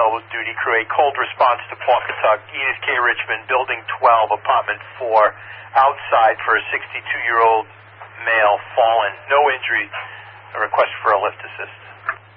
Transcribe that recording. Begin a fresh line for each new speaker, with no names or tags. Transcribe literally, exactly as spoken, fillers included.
Mobile Duty Crew, a cold response to Pawcatuck, Edith K. Richmond, Building twelve, Apartment four, outside for a sixty-two-year-old male fallen. No injuries. A request for a lift assist.